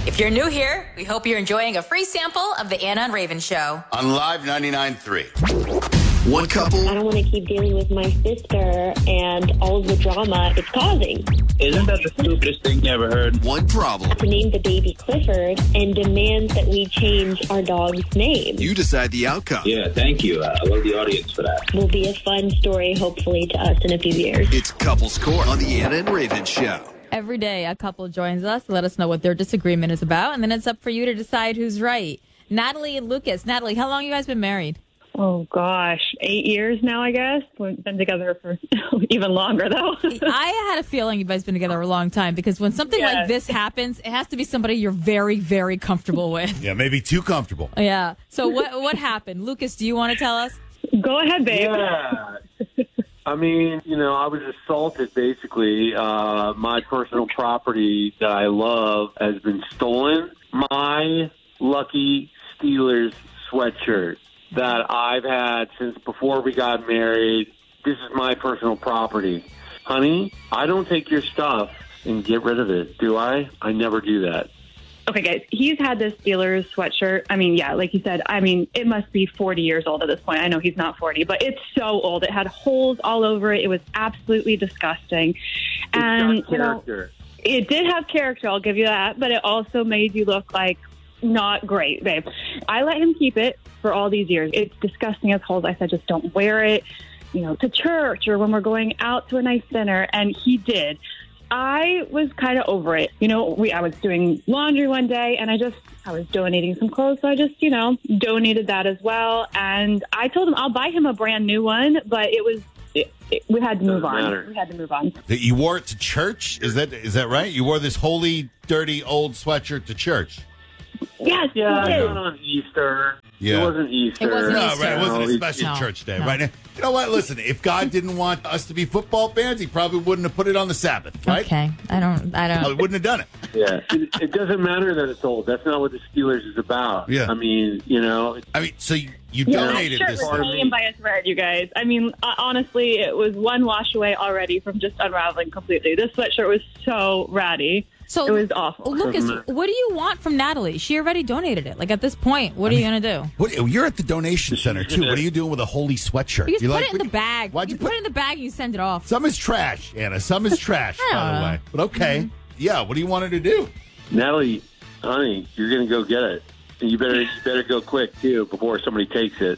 If you're new here, we hope you're enjoying a free sample of the Anna and Raven Show. On Live 99.3. One couple. I don't want to keep dealing with my sister and all of the drama it's causing. Isn't that the stupidest thing you ever heard? One problem. To name the baby Clifford and demands that we change our dog's name. You decide the outcome. Yeah, thank you. I love the audience for that. Will be a fun story, hopefully, to us in a few years. It's Couples Court on the Anna and Raven Show. Every day, a couple joins us to let us know what their disagreement is about, and then it's up for you to decide who's right. Natalie and Lucas. Natalie, how long have you guys been married? Oh, gosh. 8 years now, I guess. We've been together for even longer, though. I had a feeling you guys been together a long time, because when something like this happens, it has to be somebody you're very, very comfortable with. Yeah, maybe too comfortable. Yeah. So what happened? Lucas, do you want to tell us? Go ahead, babe. Yeah. I mean, I was assaulted, basically. My personal property that I love has been stolen. My Lucky Steelers sweatshirt that I've had since before we got married. This is my personal property. Honey, I don't take your stuff and get rid of it, do I? I never do that. Okay, guys. He's had this Steelers sweatshirt. I mean, yeah, like you said, it must be 40 years old at this point. I know he's not 40, but it's so old. It had holes all over it. It was absolutely disgusting. It's got character. It did have character, I'll give you that, but it also made you look like not great, babe. I let him keep it for all these years. It's disgusting as holes. I said, just don't wear it, to church or when we're going out to a nice dinner, and he did. I was kind of over it. I was doing laundry one day, and I was donating some clothes, so I just, donated that as well. And I told him I'll buy him a brand new one, but we had to move on. We had to move on. You wore it to church? Is that right? You wore this holy, dirty, old sweatshirt to church? Yes, yeah, it not on Easter. Yeah. It wasn't Easter. It wasn't Easter. Right, it wasn't a special church day, right? Now, you know what? Listen, if God didn't want us to be football fans, he probably wouldn't have put it on the Sabbath, right? Okay. I don't. He wouldn't have done it. Yeah. It doesn't matter that it's old. That's not what the Steelers is about. Yeah. I mean, so you donated this. Shirt was hanging by a thread, you guys. I mean, honestly, it was one wash away already from just unraveling completely. This sweatshirt was so ratty. So it was awful. Lucas, what do you want from Natalie? She already donated it. Like, at this point, what are you going to do? You're at the donation center, too. What are you doing with a holy sweatshirt? You just put it in the bag. Why'd you put it in the bag and you send it off. Some is trash, Anna. Some is trash, by the way. But okay. Yeah, what do you want her to do? Natalie, honey, you're going to go get it. And you better go quick, too, before somebody takes it.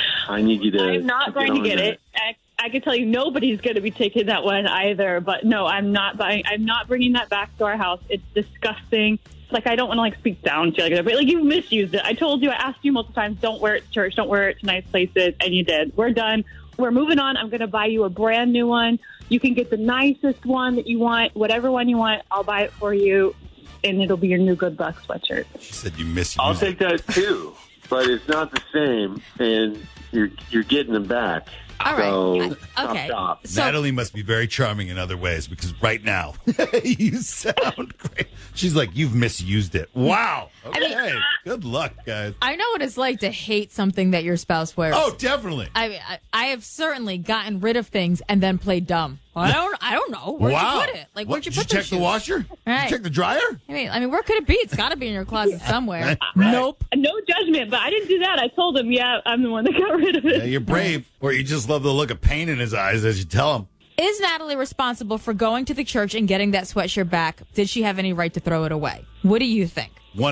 I need you to... I'm not going to get it. I can tell you nobody's going to be taking that one either. But no, I'm not bringing that back to our house. It's disgusting. It's like, I don't want to speak down to you like that, but you've misused it. I told you, I asked you multiple times, don't wear it to church, don't wear it to nice places, and you did. We're done. We're moving on. I'm going to buy you a brand new one. You can get the nicest one that you want, whatever one you want. I'll buy it for you, and it'll be your new Good Luck sweatshirt. She said you misused I'll take that too, but it's not the same, and you're getting them back. All right. So, okay. So, Natalie must be very charming in other ways, because right now you sound great. She's like, you've misused it. Wow. Okay. Good luck, guys. I know what it's like to hate something that your spouse wears. Oh, definitely. I have certainly gotten rid of things and then played dumb. Well, I don't know. Where'd you put it? Like, where'd you put Did you check the washer? Right. Did you check the dryer? I mean, where could it be? It's got to be in your closet somewhere. Right. Nope. No judgment, but I didn't do that. I told him, I'm the one that got rid of it. Yeah, you're brave. Or you just love the look of pain in his eyes as you tell him. Is Natalie responsible for going to the church and getting that sweatshirt back? Did she have any right to throw it away? What do you think?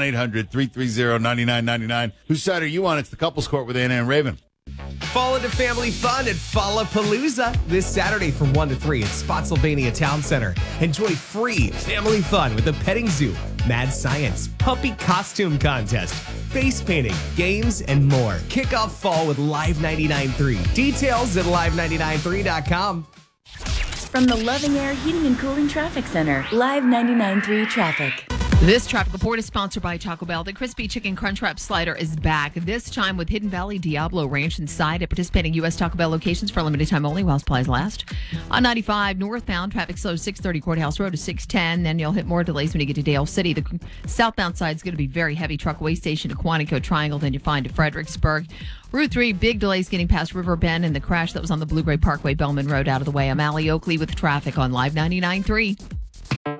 1-800-330-9999. Whose side are you on? It's the Couples Court with Anna and Raven. Fall into family fun at Fallapalooza this Saturday from 1 to 3 at Spotsylvania Town Center. Enjoy free family fun with the petting zoo, mad science, puppy costume contest, face painting, games, and more. Kick off fall with Live 99.3. Details at live993.com. From the Loving Air Heating and Cooling Traffic Center, Live 99.3 Traffic. This traffic report is sponsored by Taco Bell. The Crispy Chicken Crunchwrap Slider is back, this time with Hidden Valley Diablo Ranch inside at participating U.S. Taco Bell locations for a limited time only while supplies last. On 95 northbound, traffic slows 630 Courthouse Road to 610. Then you'll hit more delays when you get to Dale City. The southbound side is going to be very heavy. Truckaway Station to Quantico Triangle, then you find to Fredericksburg. Route 3, big delays getting past River Bend and the crash that was on the Blue Gray Parkway, Bellman Road out of the way. I'm Allie Oakley with traffic on Live 99.3.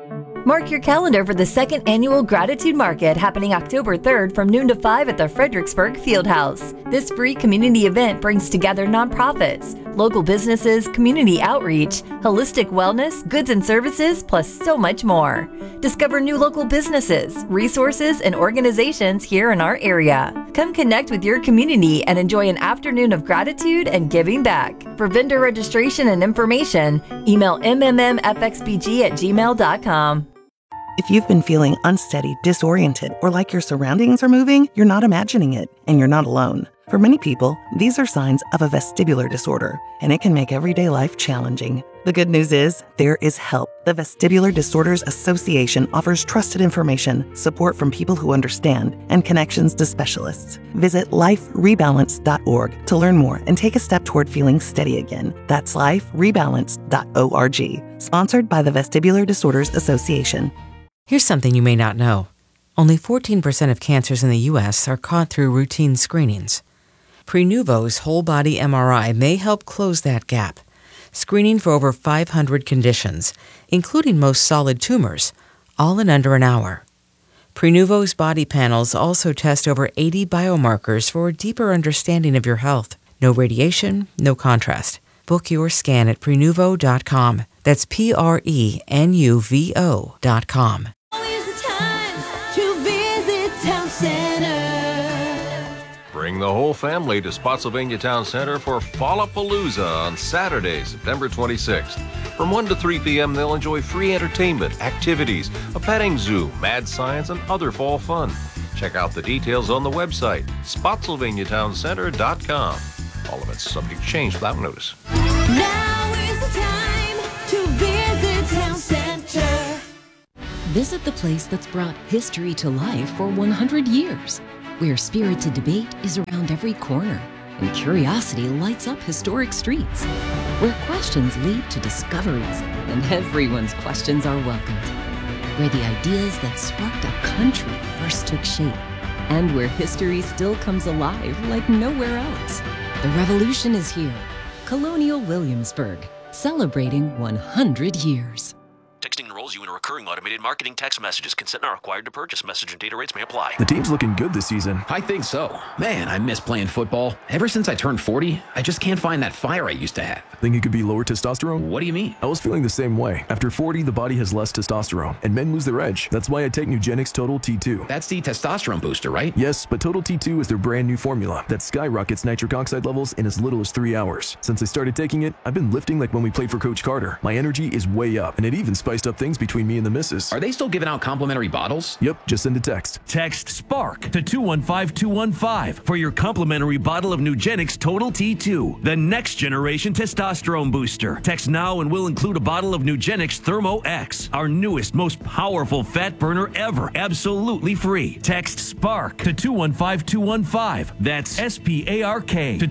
Mark your calendar for the second annual Gratitude Market happening October 3rd from noon to 5 at the Fredericksburg Fieldhouse. This free community event brings together nonprofits, local businesses, community outreach, holistic wellness, goods and services, plus so much more. Discover new local businesses, resources, and organizations here in our area. Come connect with your community and enjoy an afternoon of gratitude and giving back. For vendor registration and information, email mmmfxbg@gmail.com. If you've been feeling unsteady, disoriented, or like your surroundings are moving, you're not imagining it, and you're not alone. For many people, these are signs of a vestibular disorder, and it can make everyday life challenging. The good news is, there is help. The Vestibular Disorders Association offers trusted information, support from people who understand, and connections to specialists. Visit liferebalance.org to learn more and take a step toward feeling steady again. That's liferebalance.org. Sponsored by the Vestibular Disorders Association. Here's something you may not know. Only 14% of cancers in the U.S. are caught through routine screenings. Prenuvo's whole body MRI may help close that gap, screening for over 500 conditions, including most solid tumors, all in under an hour. Prenuvo's body panels also test over 80 biomarkers for a deeper understanding of your health. No radiation, no contrast. Book your scan at Prenuvo.com. That's Prenuvo.com. Bring the whole family to Spotsylvania Town Center for Fallapalooza on Saturday, September 26th. From 1 to 3 p.m., they'll enjoy free entertainment, activities, a petting zoo, mad science, and other fall fun. Check out the details on the website, SpotsylvaniaTownCenter.com. All of it's subject to change without notice. Now is the time to visit Town Center. Visit the place that's brought history to life for 100 years, where spirited debate is around every corner and curiosity lights up historic streets, where questions lead to discoveries and everyone's questions are welcomed, where the ideas that sparked a country first took shape, and where history still comes alive like nowhere else. The revolution is here. Colonial Williamsburg, celebrating 100 years. Texting enrolls you in a recurring automated marketing text messages. Consent not required to purchase. Message and data rates may apply. The team's looking good this season. I think so. Man, I miss playing football. Ever since I turned 40, I just can't find that fire I used to have. Think it could be lower testosterone? What do you mean? I was feeling the same way. After 40, the body has less testosterone, and men lose their edge. That's why I take Nugenix Total T2. That's the testosterone booster, right? Yes, but Total T2 is their brand new formula that skyrockets nitric oxide levels in as little as 3 hours. Since I started taking it, I've been lifting like when we played for Coach Carter. My energy is way up, and it even spiced up things between me and the missus. Are they still giving out complimentary bottles? Yep, just send a text. Text SPARK to 215-215 for your complimentary bottle of Nugenix Total T2, the next generation testosterone booster. Text now and we'll include a bottle of Nugenix Thermo X, our newest, most powerful fat burner ever, absolutely free. Text SPARK to 215-215. That's SPARK to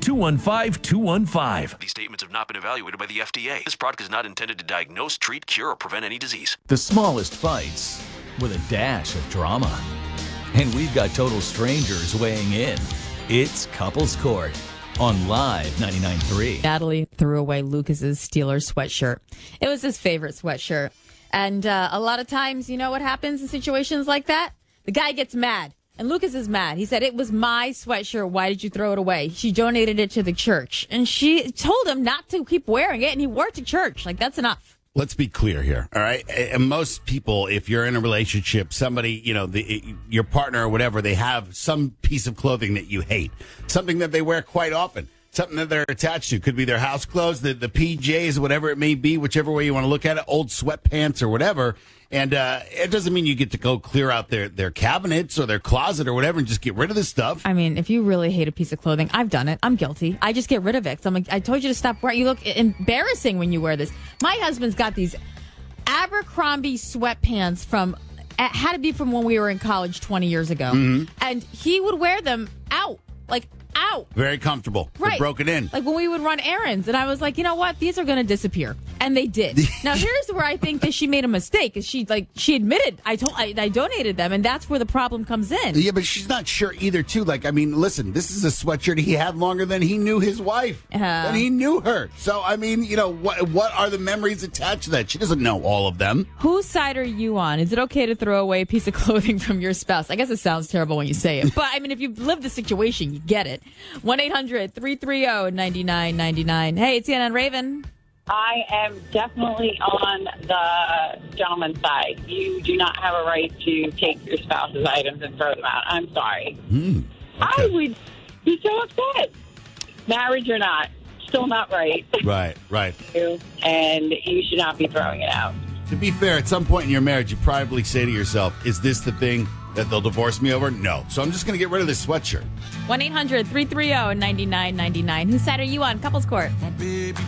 215-215. These statements have not been evaluated by the FDA. This product is not intended to diagnose, treat, cure, or prevent any disease. The smallest fights with a dash of drama. And we've got total strangers weighing in. It's Couples Court on Live 99.3. Natalie threw away Lucas's Steelers sweatshirt. It was his favorite sweatshirt. And a lot of times, you know what happens in situations like that? The guy gets mad. And Lucas is mad. He said, it was my sweatshirt. Why did you throw it away? She donated it to the church. And she told him not to keep wearing it. And he wore it to church. Like, that's enough. Let's be clear here, all right? And most people, if you're in a relationship, somebody, you know, your partner or whatever, they have some piece of clothing that you hate, something that they wear quite often, something that they're attached to. Could be their house clothes, the PJs, whatever it may be, whichever way you want to look at it, old sweatpants or whatever. And it doesn't mean you get to go clear out their cabinets or their closet or whatever and just get rid of this stuff. I mean, if you really hate a piece of clothing, I've done it. I'm guilty. I just get rid of it. So I'm like, I told you to stop wearing. You look embarrassing when you wear this. My husband's got these Abercrombie sweatpants had to be from when we were in college 20 years ago. Mm-hmm. And he would wear them out. Like, out. Very comfortable. They're Right. broken in. Like when we would run errands, and I was like, you know what? These are going to disappear. And they did. Now, here's where I think that she made a mistake. Is she admitted, I donated them, and that's where the problem comes in. Yeah, but she's not sure either, too. Like, I mean, listen, this is a sweatshirt he had longer than he knew his wife. Than he knew her. So, I mean, you know, what are the memories attached to that? She doesn't know all of them. Whose side are you on? Is it okay to throw away a piece of clothing from your spouse? I guess it sounds terrible when you say it. But, I mean, if you've lived the situation, you get it. 1-800-330-9999. Hey, it's Anna and Raven. I am definitely on the gentleman's side. You do not have a right to take your spouse's items and throw them out. I'm sorry. I would be so upset. Marriage or not, still not right. Right. And you should not be throwing it out. To be fair, at some point in your marriage, you probably say to yourself, is this the thing that they'll divorce me over? No. So I'm just going to get rid of this sweatshirt. 1-800-330-9999. Whose side are you on? Couples Court.